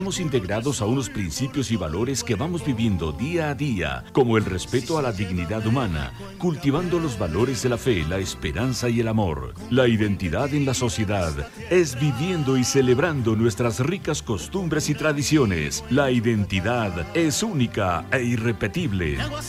Estamos integrados a unos principios y valores que vamos viviendo día a día, como el respeto a la dignidad humana, cultivando los valores de la fe, la esperanza y el amor. La identidad en la sociedad es viviendo y celebrando nuestras ricas costumbres y tradiciones. La identidad es única e irrepetible.